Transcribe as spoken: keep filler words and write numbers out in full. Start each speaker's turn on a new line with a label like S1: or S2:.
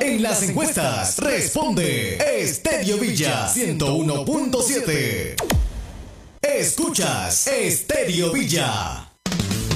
S1: En las encuestas responde Stereo Villa ciento uno punto siete. Escuchas Stereo Villa.